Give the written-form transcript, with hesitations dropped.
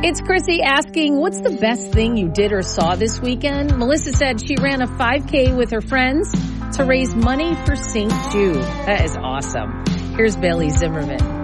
It's Chrissy asking, what's the best thing you did or saw this weekend? Melissa said she ran a 5K with her friends to raise money for St. Jude. That is awesome. Here's Bailey Zimmerman.